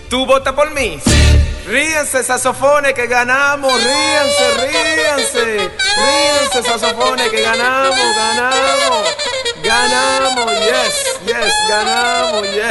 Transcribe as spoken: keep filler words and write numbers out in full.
¿Tú votas por mí? Ríense, saxofones, que ganamos. Ríense, ríense. Ríense, saxofones, que ganamos, ganamos. Ganamos, yes, yes, ganamos, yes.